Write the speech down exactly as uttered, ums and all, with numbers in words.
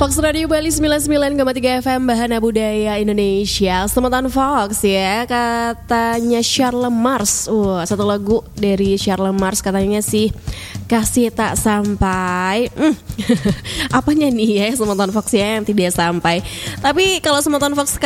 Fox Radio Bali sembilan puluh sembilan koma tiga F M Bahana Budaya Indonesia. Selamat Fox ya. Katanya Charles Mars. uh, Satu lagu dari Charles Mars katanya sih kasih tak sampai. hmm. Apanya nih ya Selamat Fox ya yang tidak sampai. Tapi kalau Selamat Fox